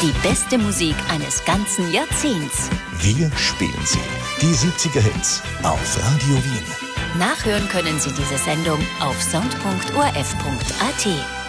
Die beste Musik eines ganzen Jahrzehnts. Wir spielen sie. Die 70er Hits auf Radio Wien. Nachhören können Sie diese Sendung auf sound.orf.at.